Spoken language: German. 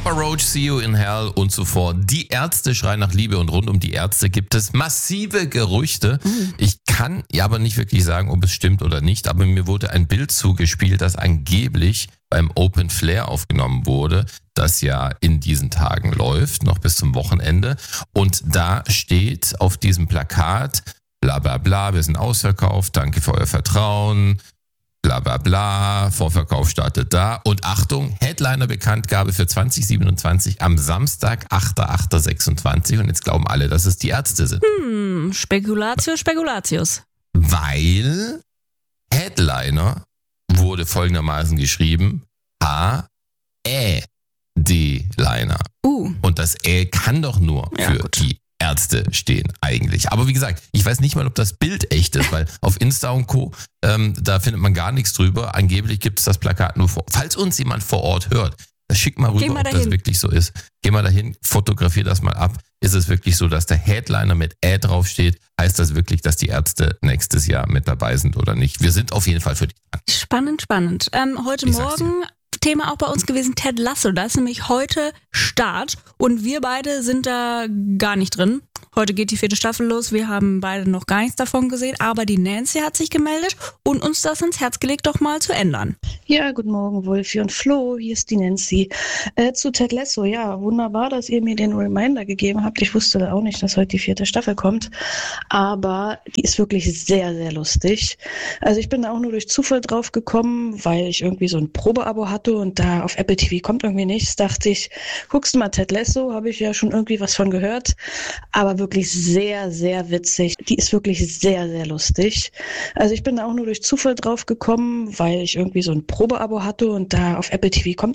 Papa Roach, See You in Hell und zuvor. Die Ärzte schreien nach Liebe und rund um die Ärzte gibt es massive Gerüchte. Ich kann ja aber nicht wirklich sagen, ob es stimmt oder nicht, aber mir wurde ein Bild zugespielt, das angeblich beim Open Flair aufgenommen wurde, das ja in diesen Tagen läuft, noch bis zum Wochenende. Und da steht auf diesem Plakat, bla bla bla, wir sind ausverkauft, danke für euer Vertrauen, bla bla bla, Vorverkauf startet da. Und Achtung, Headliner-Bekanntgabe für 2027 am Samstag, 8.8.26. Und jetzt glauben alle, dass es die Ärzte sind. Spekulatius. Weil Headliner wurde folgendermaßen geschrieben, H-E-D-Liner. Und das Ä kann doch nur für die Ärzte stehen eigentlich. Aber wie gesagt, ich weiß nicht mal, ob das Bild echt ist, weil auf Insta und Co., da findet man gar nichts drüber. Angeblich gibt es das Plakat nur vor. Falls uns jemand vor Ort hört, schick mal rüber, ob das wirklich so ist. Geh mal dahin, fotografier das mal ab. Ist es wirklich so, dass der Headliner mit Ä draufsteht? Heißt das wirklich, dass die Ärzte nächstes Jahr mit dabei sind oder nicht? Wir sind auf jeden Fall für dich dran. Spannend. Heute Morgen Thema auch bei uns gewesen, Ted Lasso. Da ist nämlich heute Start und wir beide sind da gar nicht drin. Heute geht die 4. Staffel los. Wir haben beide noch gar nichts davon gesehen, aber die Nancy hat sich gemeldet und uns das ins Herz gelegt, doch mal zu ändern. Ja, guten Morgen, Wolfi und Flo. Hier ist die Nancy. Zu Ted Lasso, ja, wunderbar, dass ihr mir den Reminder gegeben habt. Ich wusste da auch nicht, dass heute die 4. Staffel kommt, aber die ist wirklich sehr, sehr lustig. Also ich bin da auch nur durch Zufall drauf gekommen, weil ich irgendwie so ein Probeabo hatte und da auf Apple TV kommt irgendwie nichts. Dachte ich, guckst du mal Ted Lasso, habe ich ja schon irgendwie was von gehört, aber wirklich sehr, sehr witzig. Die ist wirklich sehr, sehr lustig. Also ich bin da auch nur durch Zufall drauf gekommen, weil ich irgendwie so ein Probeabo hatte und da auf Apple TV kommt